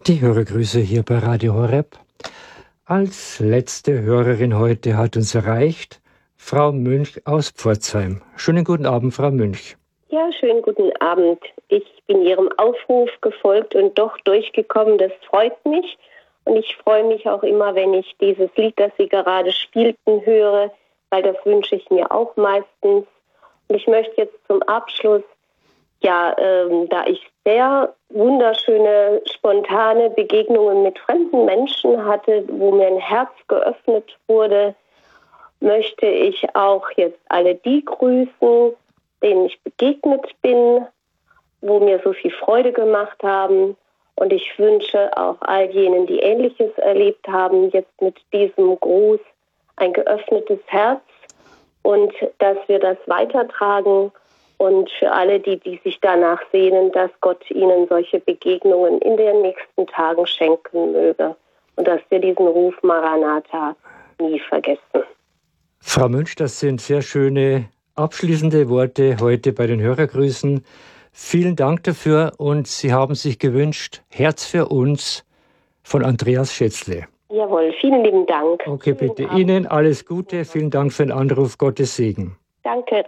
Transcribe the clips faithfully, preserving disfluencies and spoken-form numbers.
Die Hörergrüße hier bei Radio Horeb. Als letzte Hörerin heute hat uns erreicht Frau Münch aus Pforzheim. Schönen guten Abend, Frau Münch. Ja, schönen guten Abend. Ich bin Ihrem Aufruf gefolgt und doch durchgekommen. Das freut mich. Und ich freue mich auch immer, wenn ich dieses Lied, das Sie gerade spielten, höre, weil das wünsche ich mir auch meistens. Und ich möchte jetzt zum Abschluss, ja, ähm, da ich sehr wunderschöne, spontane Begegnungen mit fremden Menschen hatte, wo mir ein Herz geöffnet wurde, möchte ich auch jetzt alle die grüßen, denen ich begegnet bin, wo mir so viel Freude gemacht haben. Und ich wünsche auch all jenen, die Ähnliches erlebt haben, jetzt mit diesem Gruß ein geöffnetes Herz und dass wir das weitertragen. Und für alle, die, die sich danach sehnen, dass Gott ihnen solche Begegnungen in den nächsten Tagen schenken möge. Und dass wir diesen Ruf Maranatha nie vergessen. Frau Münch, das sind sehr schöne abschließende Worte heute bei den Hörergrüßen. Vielen Dank dafür und Sie haben sich gewünscht, Herz für uns von Andreas Schätzle. Jawohl, vielen lieben Dank. Okay, bitte. Ihnen alles Gute. Vielen Dank für den Anruf. Gottes Segen. Danke.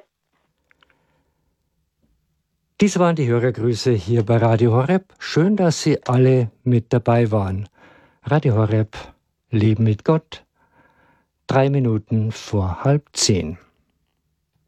Dies waren die Hörergrüße hier bei Radio Horeb. Schön, dass Sie alle mit dabei waren. Radio Horeb, Leben mit Gott. Drei Minuten vor halb zehn.